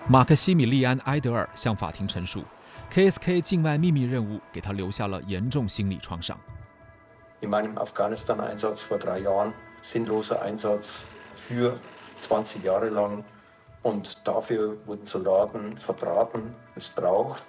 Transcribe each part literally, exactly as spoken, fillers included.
马克西米利安·埃德尔向法庭陈述 ，K S K 境外秘密任务给他留下了严重心理创伤。 In meinem Afghanistan-Einsatz vor drei Jahren, sinnloser Einsatz für zwanzig Jahre lang, und dafür wurden Soldaten verbraten, missbraucht.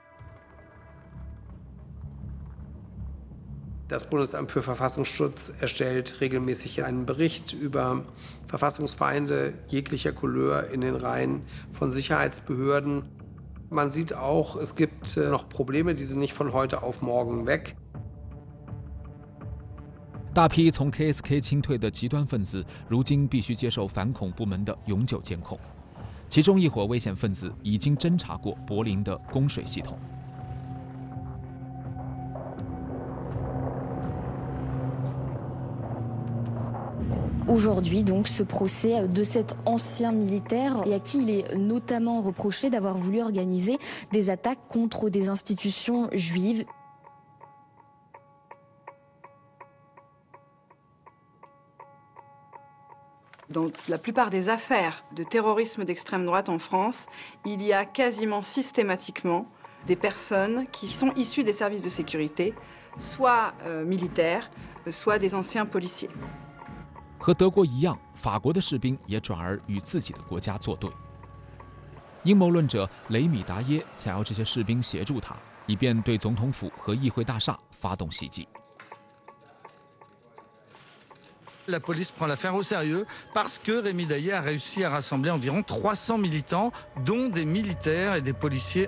Das Bundesamt für Verfassungsschutz erstellt regelmäßig einen Bericht über Verfassungsfeinde jeglicher Couleur in den Reihen von Sicherheitsbehörden. Man sieht auch, es gibt noch Probleme, die sind nicht von heute auf morgen weg. 大批从 K S K 清退的极端分子，如今必须接受反恐部门的永久监控。其中一伙危险分子已经侦查过柏林的供水系统。 Aujourd'hui, donc, ce procès de cet ancien militaire et à qui il est notamment reproché d'avoir voulu organiser des attaques contre des institutions juives. Dans la plupart des affaires de terrorisme d'extrême droite en France, il y a quasiment systématiquement des personnes qui sont issues des services de sécurité, soit euh, militaires, soit des anciens policiers. 和德国一样，法国的士兵也转而与自己的国家作对。阴谋论者雷米达耶想要这些士兵协助他，以便对总统府和议会大厦发动袭击。 La police prend l'affaire au sérieux parce que Rémi Daillé a réussi à rassembler environ trois cents militants, dont des militaires et des policiers.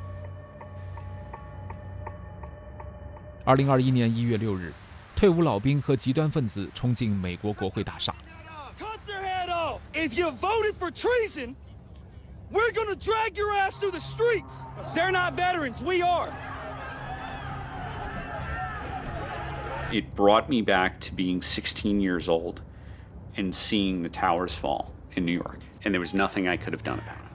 二零二一年一月六日，退伍老兵和极端分子冲进美国国会大厦。 Cut their head off! If you voted for treason, we're gonna drag your ass through the streets. They're not veterans, we are. It brought me back to being sixteen years old and seeing the towers fall in New York, and there was nothing I could have done about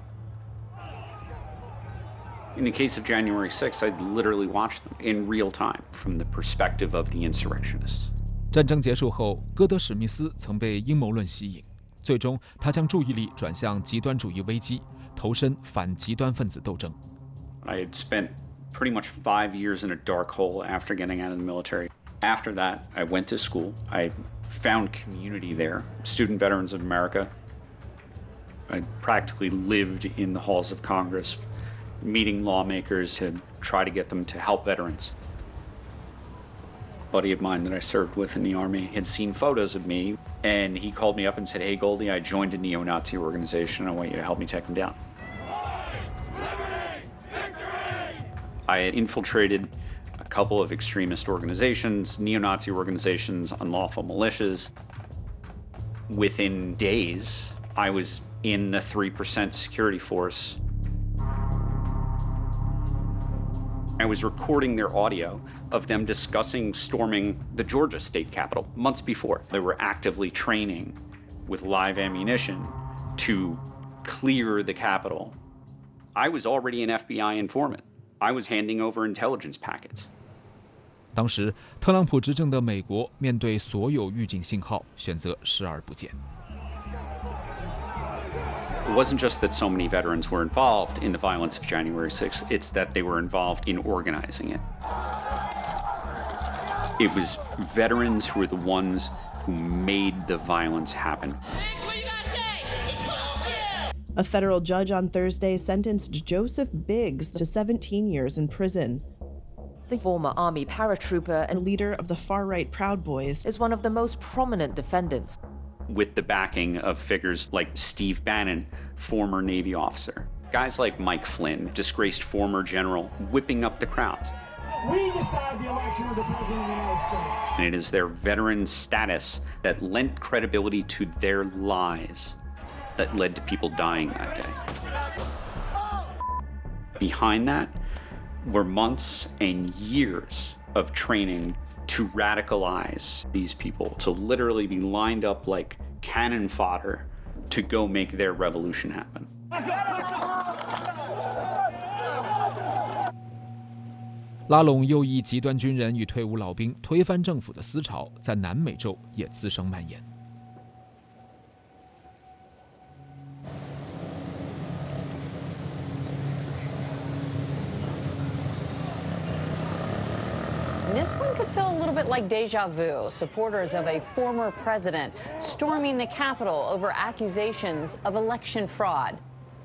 it. In the case of January sixth, I literally watched them in real time from the perspective of the insurrectionists. 战争结束后，戈德史密斯曾被阴谋论吸引，最终他将注意力转向极端主义危机，投身反极端分子斗争。 I had spent pretty much five years in a dark hole after getting out of the military. After that, I went to school. I found community there, Student Veterans of America. I practically lived in the halls of Congress, meeting lawmakers to try to get them to help veterans. A buddy of mine that I served with in the Army had seen photos of me, and he called me up and said, "Hey, Goldie, I joined a neo-Nazi organization. I want you to help me take them down." I had infiltrated a couple of extremist organizations, neo-Nazi organizations, unlawful militias. Within days, I was in the three percent security force. I was recording their audio of them discussing storming the Georgia state capitol months before. They were actively training with live ammunition to clear the capitol. I was already an F B I informant. I was handing over intelligence packets. 当时，特朗普执政的美国面对所有预警信号，选择视而不见。 It wasn't just that so many veterans were involved in the violence of January sixth, it's that they were involved in organizing it. It was veterans who were the ones who made the violence happen. A federal judge on Thursday sentenced Joseph Biggs to seventeen years in prison. The former Army paratrooper and leader of the far-right Proud Boys is one of the most prominent defendants. With the backing of figures like Steve Bannon, former Navy officer. Guys like Mike Flynn, disgraced former general, whipping up the crowds. We decide the election of the President of the United States. And it is their veteran status that lent credibility to their lies that led to people dying that day. Behind that were months and years of training to radicalize these people, to literally be lined up like cannon fodder to go make their revolution happen. 拉拢右翼极端军人与退伍老兵推翻政府的思潮，在南美洲也滋生蔓延。 This one could feel a little bit like deja vu. Supporters of a former president storming the Capitol over accusations of election fraud.